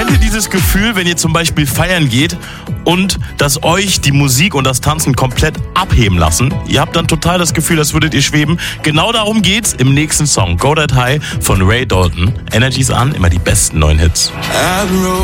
Kennt ihr dieses Gefühl, wenn ihr zum Beispiel feiern geht und dass euch die Musik und das Tanzen komplett abheben lassen? Ihr habt dann total das Gefühl, als würdet ihr schweben. Genau darum geht's im nächsten Song. Go That High von Ray Dalton. Energy's an, immer die besten neuen Hits.